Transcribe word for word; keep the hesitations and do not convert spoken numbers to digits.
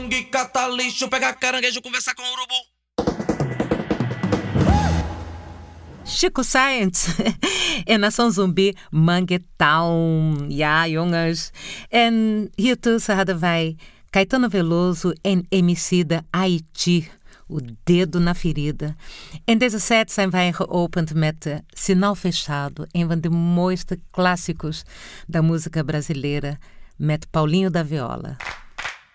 mangue, cata lixo, pega caranguejo, conversar com o urubu. Chico Science en Nação Zumbi Manguetown. Ja, jongens. En hiertussen hadden wij Caetano Veloso en Emicida Haiti, O Dedo na Ferida. En deze set zijn wij geopend met uh, Sinal Fechado, een van de mooiste clássicos da música brasileira, met Paulinho da Viola.